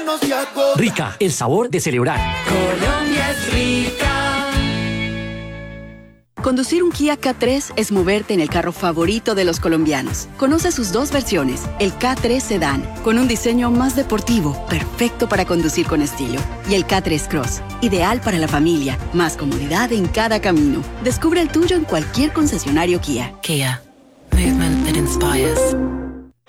no se agota. Rica, el sabor de celebrar. Colombia es rica. Conducir un Kia K3 es moverte en el carro favorito de los colombianos. Conoce sus dos versiones, el K3 Sedan, con un diseño más deportivo, perfecto para conducir con estilo, y el K3 Cross, ideal para la familia, más comodidad en cada camino. Descubre el tuyo en cualquier concesionario Kia. Kia, movement that inspires.